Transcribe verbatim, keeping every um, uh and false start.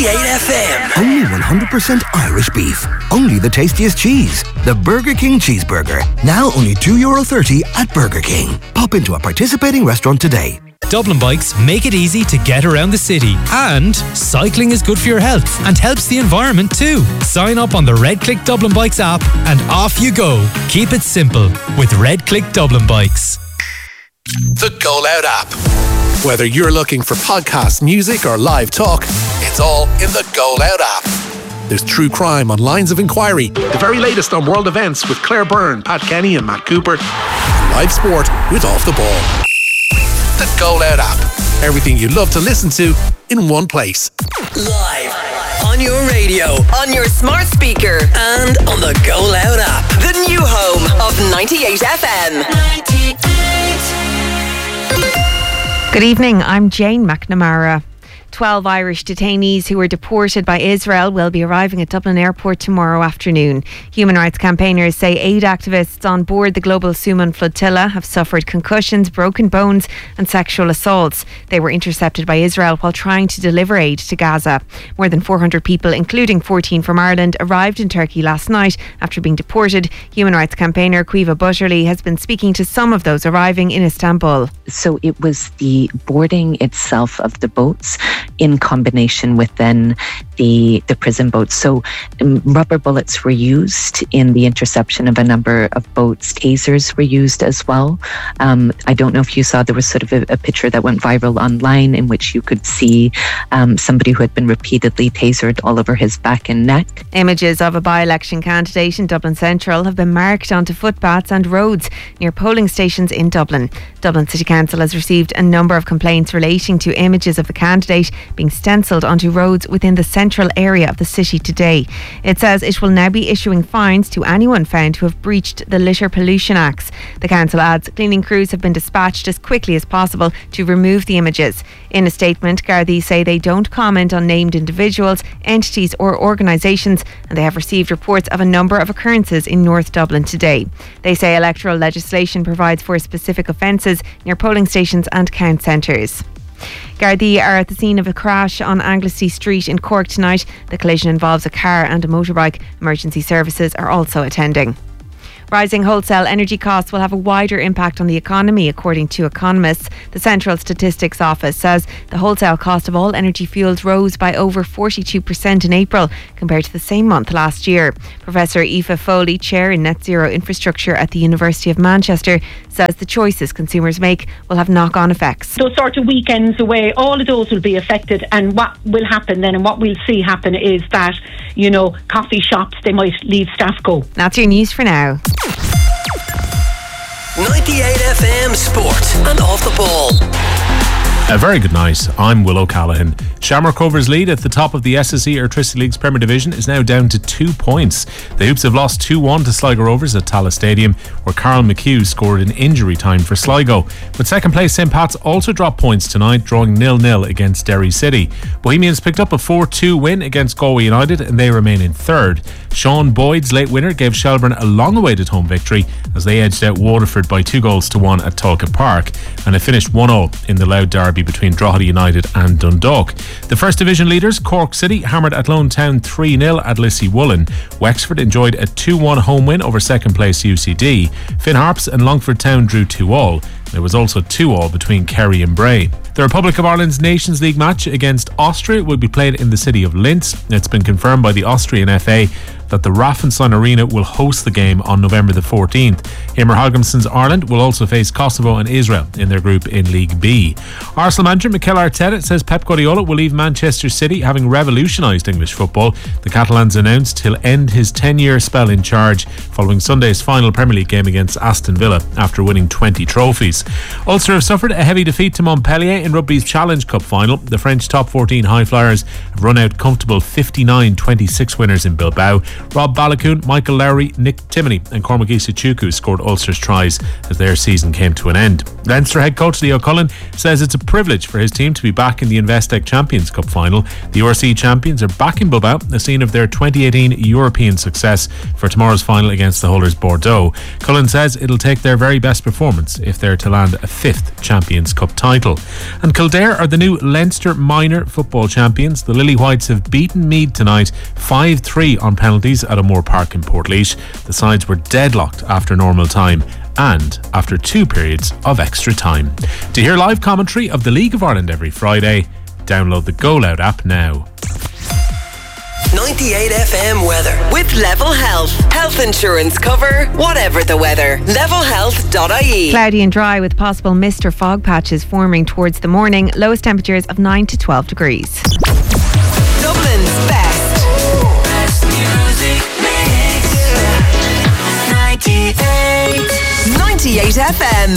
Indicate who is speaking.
Speaker 1: ninety-eight F M.
Speaker 2: Only one hundred percent Irish beef. Only the tastiest cheese. The Burger King Cheeseburger. Now only two euro thirty at Burger King. Pop into a participating restaurant today.
Speaker 3: Dublin Bikes make it easy to get around the city, and cycling is good for your health and helps the environment too. Sign up on the Red Click Dublin Bikes app and off you go. Keep it simple with Red Click Dublin Bikes.
Speaker 4: The Go Loud app. Whether you're looking for podcasts, music or live talk, it's all in the Go Loud app. There's true crime on Lines of Inquiry, the very latest on world events with Claire Byrne, Pat Kenny and Matt Cooper, and live sport with Off the Ball. The Go Loud app. Everything you love to listen to in one place.
Speaker 1: Live on your radio, on your smart speaker, and on the Go Loud app. The new home of ninety-eight F M. ninety-eight.
Speaker 5: Good evening, I'm Jane McNamara. twelve Irish detainees who were deported by Israel will be arriving at Dublin Airport tomorrow afternoon. Human rights campaigners say aid activists on board the Global Suman flotilla have suffered concussions, broken bones and sexual assaults. They were intercepted by Israel while trying to deliver aid to Gaza. More than four hundred people, including fourteen from Ireland, arrived in Turkey last night after being deported. Human rights campaigner Quiva Butterly has been speaking to some of those arriving in Istanbul.
Speaker 6: So it was the boarding itself of the boats in combination with then the the prison boats. So um, rubber bullets were used in the interception of a number of boats. Tasers were used as well. Um, I don't know if you saw, there was sort of a, a picture that went viral online in which you could see um, somebody who had been repeatedly tasered all over his back and neck.
Speaker 5: Images of a by-election candidate in Dublin Central have been marked onto footpaths and roads near polling stations in Dublin. Dublin City Council has received a number of complaints relating to images of the candidate being stencilled onto roads within the central area of the city today. It says it will now be issuing fines to anyone found to have breached the Litter Pollution Acts. The council adds cleaning crews have been dispatched as quickly as possible to remove the images. In a statement, Gardaí say they don't comment on named individuals, entities or organisations, and they have received reports of a number of occurrences in North Dublin today. They say electoral legislation provides for specific offences near polling stations and count centres. Gardaí are at the scene of a crash on Anglesey Street in Cork tonight. The collision involves a car and a motorbike. Emergency services are also attending. Rising wholesale energy costs will have a wider impact on the economy, according to economists. The Central Statistics Office says the wholesale cost of all energy fuels rose by over forty-two percent in April compared to the same month last year. Professor Aoife Foley, Chair in Net Zero Infrastructure at the University of Manchester, says the choices consumers make will have knock-on effects.
Speaker 7: Those sort of weekends away, all of those will be affected, and what will happen then and what we'll see happen is that, you know, coffee shops, they might leave staff go.
Speaker 5: That's your news for now.
Speaker 1: ninety-eight F M Sport and Off the Ball.
Speaker 8: A very good night. I'm Will O'Callaghan. Shamrock Rovers' lead at the top of the S S E Airtricity League's Premier Division is now down to two points. The Hoops have lost two one to Sligo Rovers at Tallaght Stadium, where Carl McHugh scored in injury time for Sligo. But second place Saint Pat's also dropped points tonight, drawing nil nil against Derry City. Bohemians picked up a four two win against Galway United and they remain in third. Sean Boyd's late winner gave Shelbourne a long-awaited home victory as they edged out Waterford by two goals to one at Talca Park, and it finished one all in the Louth derby between Drogheda United and Dundalk. The First Division leaders, Cork City, hammered Athlone Town three nil at Lissie Woolen. Wexford enjoyed a two one home win over second place U C D. Finn Harps and Longford Town drew two all. There was also two all between Kerry and Bray. The Republic of Ireland's Nations League match against Austria will be played in the city of Linz. It's been confirmed by the Austrian F A that the Raffenstein Arena will host the game on November the fourteenth. Emer Hagimsson's Ireland will also face Kosovo and Israel in their group in League B. Arsenal manager Mikel Arteta says Pep Guardiola will leave Manchester City having revolutionised English football. The Catalans announced he'll end his ten-year spell in charge following Sunday's final Premier League game against Aston Villa after winning twenty trophies. Ulster have suffered a heavy defeat to Montpellier in Rugby's Challenge Cup final. The French top fourteen High Flyers have run out comfortable fifty-nine twenty-six winners in Bilbao. Rob Balakoon, Michael Lowry, Nick Timoney and Cormac Isuchuku scored Ulster's tries as their season came to an end. Leinster head coach Leo Cullen says it's a privilege for his team to be back in the Investec Champions Cup final. The U R C champions are back in Bilbao, the scene of their twenty eighteen European success, for tomorrow's final against the holders Bordeaux. Cullen says it'll take their very best performance if they're to land a fifth Champions Cup title. And Kildare are the new Leinster minor football champions. The Lily Whites have beaten Meath tonight five three on penalties at O'Moore Park in Portlaoise. The sides were deadlocked after normal time and after two periods of extra time. To hear live commentary of the League of Ireland every Friday, download the Go Loud app now.
Speaker 1: ninety-eight F M weather with Level Health. Health insurance cover, whatever the weather. level health dot I E.
Speaker 5: Cloudy and dry with possible mist or fog patches forming towards the morning. Lowest temperatures of nine to twelve degrees.
Speaker 1: Dublin's best. Best music mix. ninety-eight. ninety-eight F M.